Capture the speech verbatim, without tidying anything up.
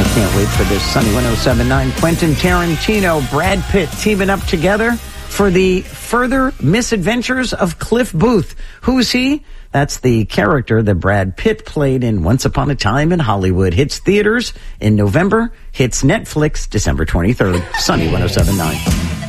I can't wait for this. Sunny one oh seven point nine. Quentin Tarantino, Brad Pitt teaming up together for the further misadventures of Cliff Booth. Who's he? That's the character that Brad Pitt played in Once Upon a Time in Hollywood. Hits theaters in November, hits Netflix December twenty-third. Sunny one oh seven point nine.